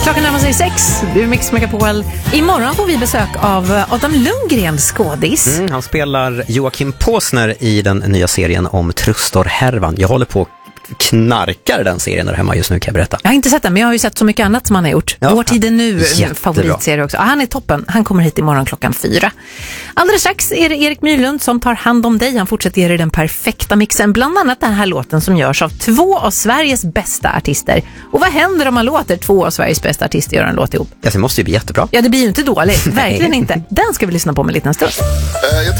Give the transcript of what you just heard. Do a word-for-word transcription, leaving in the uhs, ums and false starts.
Klockan närmar sig sex. Du är Mix Megapol. Imorgon får vi besök av Adam Lundgren, skådis. Mm, han spelar Joakim Påsner i den nya serien om Trustor-härvan. Jag håller på knarkar den serien där hemma just nu, kan jag berätta. Jag har inte sett den, men jag har ju sett så mycket annat som han har gjort. Ja, Vår tid är nu, jättebra. favoritserie också. Ja, han är toppen. Han kommer hit imorgon klockan fyra. Alldeles strax är det Erik Myrlund som tar hand om dig. Han fortsätter ge dig den perfekta mixen. Bland annat den här låten som görs av två av Sveriges bästa artister. Och vad händer om man låter två av Sveriges bästa artister göra en låt ihop? Ja, det måste ju bli jättebra. Ja, det blir ju inte dåligt. Verkligen inte. Den ska vi lyssna på med en liten stund.